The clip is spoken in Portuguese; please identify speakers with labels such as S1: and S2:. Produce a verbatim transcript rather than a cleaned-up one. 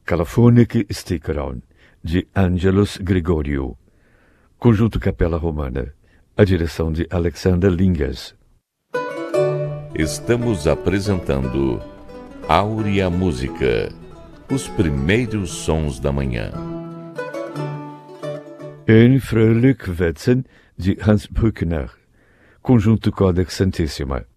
S1: Calafonica Sticheron, de Angelus Gregoriou. Conjunto Capela Romana. A direção de Alexander Lingas.
S2: Estamos apresentando Áurea Música, os primeiros sons da manhã.
S1: Ein Fröhlich Wetzen, de Hans Brückner. Conjunto Codex Santissima.